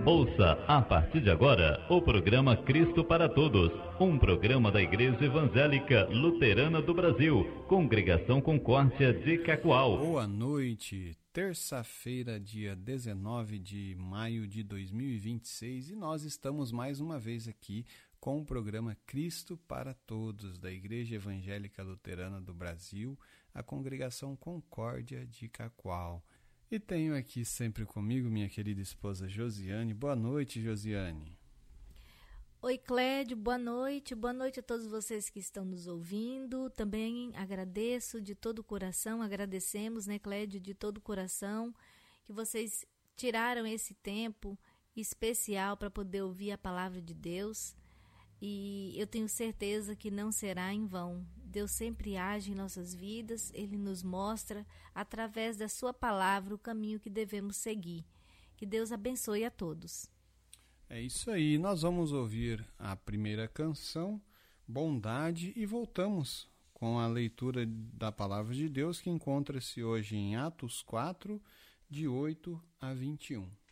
Ouça a partir de agora o programa Cristo para Todos, um programa da Igreja Evangélica Luterana do Brasil, Congregação Concórdia de Cacoal. Boa noite, terça-feira, dia 19 de maio de 2026, e nós estamos mais uma vez aqui com o programa Cristo para Todos, da Igreja Evangélica Luterana do Brasil, a Congregação Concórdia de Cacoal. E tenho aqui sempre comigo minha querida esposa Josiane. Boa noite, Josiane. Oi, Clédio, boa noite a todos vocês que estão nos ouvindo. Também agradeço de todo o coração, agradecemos, né, Clédio, de todo o coração, que vocês tiraram esse tempo especial para poder ouvir a palavra de Deus. E eu tenho certeza que não será em vão. Deus sempre age em nossas vidas, Ele nos mostra, através da sua palavra, o caminho que devemos seguir. Que Deus abençoe a todos. É isso aí, nós vamos ouvir a primeira canção, Bondade, e voltamos com a leitura da palavra de Deus, que encontra-se hoje em Atos 4, de 8 a 21.